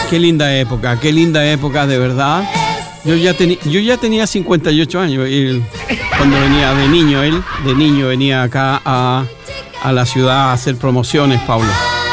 Qué linda época, de verdad. Yo ya tenía 58 años cuando venía de niño venía acá a la ciudad a hacer promociones, Pablo.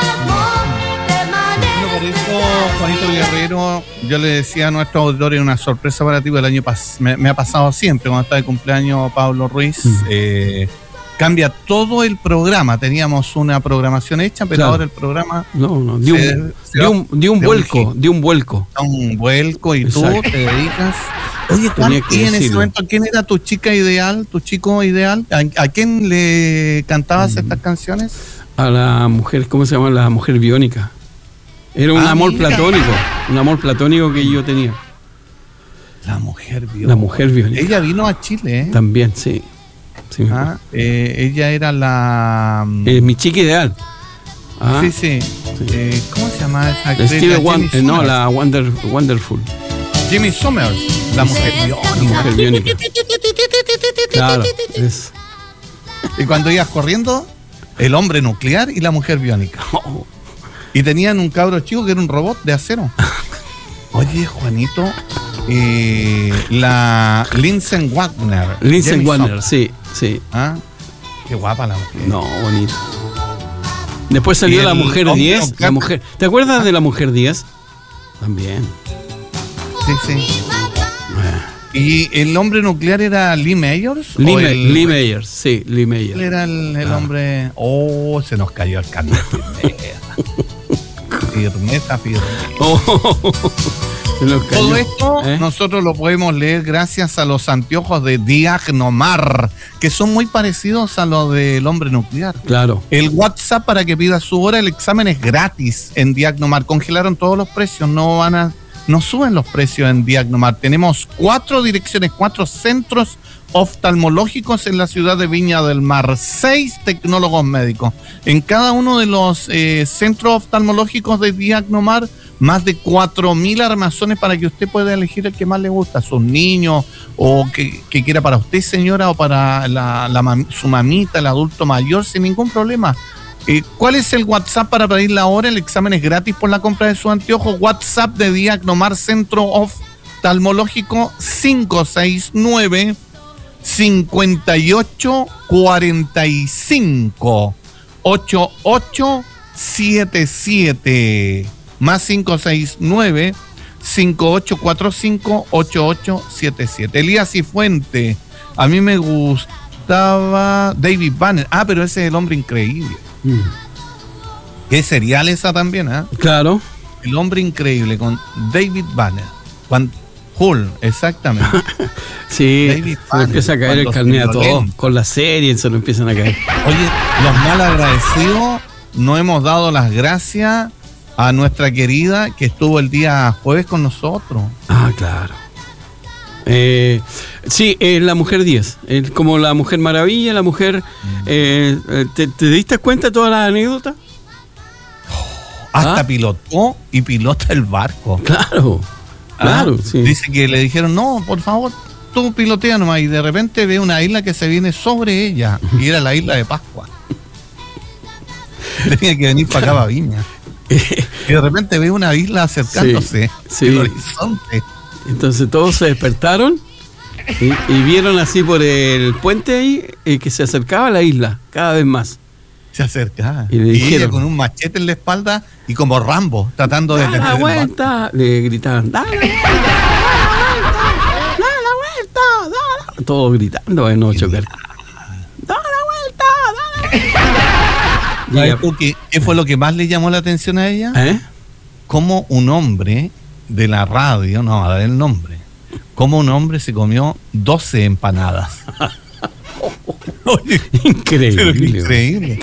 Por eso, Juanito Guerrero, yo le decía a nuestro auditorio una sorpresa para ti, el año me ha pasado siempre cuando está de cumpleaños Pablo Ruiz. Cambia todo el programa. Teníamos una programación hecha, pero ahora el programa dio un vuelco. Da un vuelco y tú te dedicas. Oye, en ese momento, ¿quién era tu chica ideal, tu chico ideal? ¿A quién le cantabas estas canciones? A la mujer, ¿cómo se llama? La mujer biónica. Era un amor platónico que yo tenía. La mujer biónica. Ella vino a Chile, ¿eh? También, sí. Ella era la... mi chica ideal. Sí. ¿Cómo se llama esa actriz? La Wonderful. Jimmy Summers, la mujer biónica. Claro. Y cuando ibas corriendo, el hombre nuclear y la mujer biónica. Y tenían un cabro chico que era un robot de acero. Oye, Juanito, la Lindsay Wagner. Sí. Qué guapa la mujer. No, bonita. Después salió la mujer 10. ¿Te acuerdas de la mujer 10? También. Sí. ¿Y el hombre nuclear era Lee Mayers? Lee Mayers, sí, Lee Mayers. Él era el hombre... se nos cayó el carnet. Firmeza. Todo esto nosotros lo podemos leer gracias a los anteojos de Diagnomar, que son muy parecidos a los del hombre nuclear. Claro. El WhatsApp para que pida su hora, el examen es gratis en Diagnomar. Congelaron todos los precios, no suben los precios en Diagnomar. Tenemos 4 direcciones, 4 centros oftalmológicos en la ciudad de Viña del Mar, 6 tecnólogos médicos. En cada uno de los centros oftalmológicos de Diagnomar, más de 4.000 armazones para que usted pueda elegir el que más le gusta, a sus niños, o que quiera para usted, señora, o para su mamita, el adulto mayor, sin ningún problema. ¿Cuál es el WhatsApp para pedir la hora? El examen es gratis por la compra de sus anteojos. WhatsApp de Diagnomar Centro Oftalmológico 569 5845 8877 más 569 5845 8877. Elías Cifuente. A mí me gustaba David Banner. Pero ese es el hombre increíble. ¿Qué serial esa también? Claro. El hombre increíble con David Banner. Hull, exactamente. Sí, se le empieza a caer el carnet a todos. Con la serie se lo empiezan a caer. Oye, los mal agradecidos, no hemos dado las gracias a nuestra querida que estuvo el día jueves con nosotros. Claro. Sí, la mujer 10, como la Mujer Maravilla, la mujer... ¿te diste cuenta de todas las anécdotas? Hasta pilotó y pilota el barco. Claro, sí. Dice que le dijeron, no, por favor, tú pilotea nomás, y de repente ve una isla que se viene sobre ella, y era la isla de Pascua. Tenía que venir para acá, para Viña. Y de repente ve una isla acercándose al horizonte. Entonces todos se despertaron y vieron así por el puente ahí que se acercaba a la isla cada vez más. Se acercaba. Y le dijeron, ella con un machete en la espalda y como Rambo tratando de ¡da la vuelta! Le gritaban, ¡da la vuelta! ¡Da la vuelta! Todos gritando en no chocar. ¡Da la vuelta! ¿Sabes tú qué fue lo que más le llamó la atención a ella? Cómo un hombre de la radio, no, a dar el nombre, cómo un hombre se comió 12 empanadas. Increíble.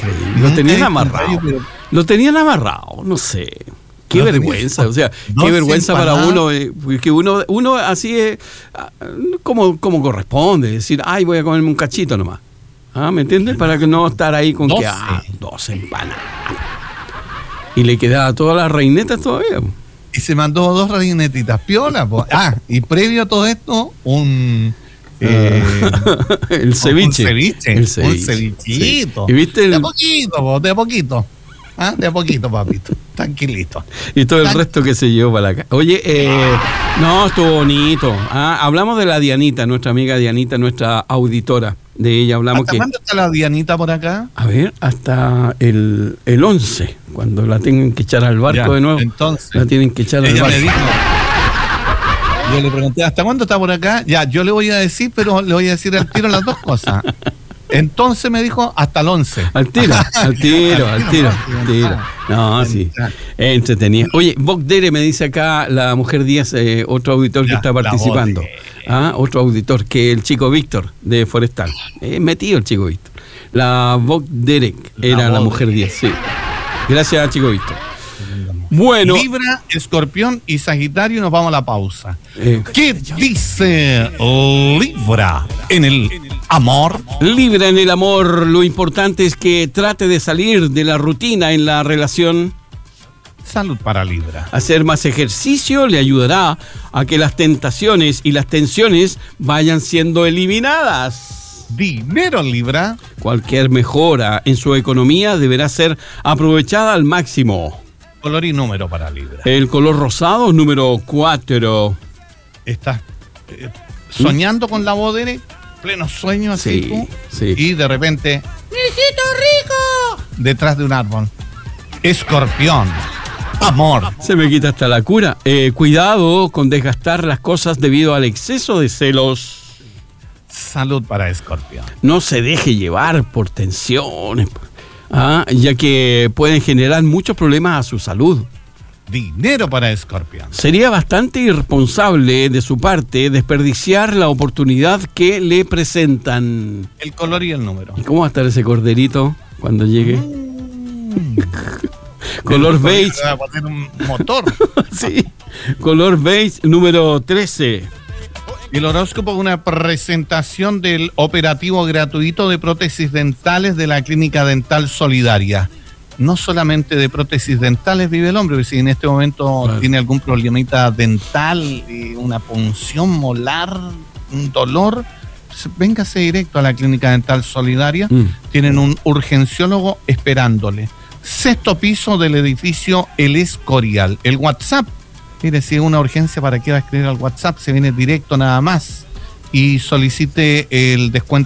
Lo tenían amarrado, no sé. Qué vergüenza, o sea, qué vergüenza para uno, que uno así es como corresponde, decir, voy a comerme un cachito nomás. ¿Me entiendes? Para que no estar ahí con 12. 12 empanadas. Y le quedaba todas las reinetas todavía. Y se mandó 2 reinetitas piola. Y previo a todo esto, el ceviche. Un cevichito. Sí. ¿Y viste de a poquito. De a poquito, papito. Tranquilito. Y todo el resto que se llevó para acá. Oye, no, estuvo bonito. Hablamos de la Dianita, nuestra amiga Dianita, nuestra auditora. De ella hablamos. ¿Hasta cuándo está la Dianita por acá? A ver, hasta el 11, cuando la tengan que echar al barco ya, de nuevo. Entonces, la tienen que echar al barco. Me dijo, yo le pregunté, ¿hasta cuándo está por acá? Ya, yo le voy a decir, pero le voy a decir al tiro las dos cosas. Entonces me dijo hasta el 11. Al tiro. No, sí. Entretenido. Oye, Boc Dere me dice acá la mujer Díaz, otro auditor que está participando. Otro auditor que el chico Víctor de Forestal. Metido el chico Víctor. La Boc Dere era la mujer Díaz, sí. Gracias, chico Víctor. Bueno. Libra, Escorpión y Sagitario, nos vamos a la pausa. ¿Qué dice Libra en el amor? Libra en el amor, lo importante es que trate de salir de la rutina en la relación. Salud para Libra. Hacer más ejercicio le ayudará a que las tentaciones y las tensiones vayan siendo eliminadas. Dinero, Libra. Cualquier mejora en su economía deberá ser aprovechada al máximo. Color y número para Libra. El color rosado, número 4. Estás soñando con la Bodere, pleno sueño así tú, y de repente, ¡hijito rico! Detrás de un árbol. Escorpión. Amor. Se me quita hasta la cura. Cuidado con desgastar las cosas debido al exceso de celos. Salud para Escorpión. No se deje llevar por tensiones. Ya que pueden generar muchos problemas a su salud. Dinero para Escorpión. Sería bastante irresponsable de su parte desperdiciar la oportunidad que le presentan. El color y el número. ¿Y cómo va a estar ese corderito cuando llegue? Color beige. Va a poner un motor. Sí. Color beige, número 13. Y el horóscopo, una presentación del operativo gratuito de prótesis dentales de la Clínica Dental Solidaria. No solamente de prótesis dentales vive el hombre, porque si en este momento tiene algún problemita dental, una punción molar, un dolor, véngase directo a la Clínica Dental Solidaria. Tienen un urgenciólogo esperándole. 6º piso del edificio El Escorial. El WhatsApp. Mire, si es una urgencia, ¿para qué va a escribir al WhatsApp? Se viene directo nada más y solicite el descuento